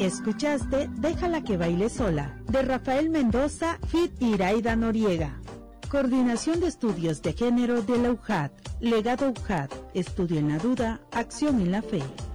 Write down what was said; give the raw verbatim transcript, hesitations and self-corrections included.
Escuchaste Déjala que baile sola, de Rafael Mendoza, feat. Iraida Noriega. Coordinación de Estudios de Género de la U J A D. Legado U J A D. Estudio en la duda, acción en la fe.